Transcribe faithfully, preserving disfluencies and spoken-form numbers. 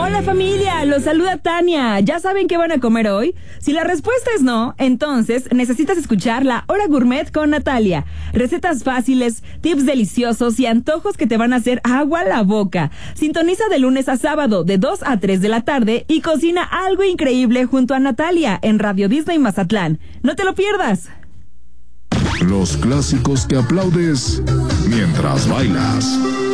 Hola familia, los saluda Tania. ¿Ya saben qué van a comer hoy? Si la respuesta es no, entonces necesitas escuchar La Hora Gourmet con Natalia. Recetas fáciles, tips deliciosos y antojos que te van a hacer agua a la boca. Sintoniza de lunes a sábado de dos a tres de la tarde y cocina algo increíble junto a Natalia en Radio Disney Mazatlán. No te lo pierdas. Los clásicos que aplaudes mientras bailas.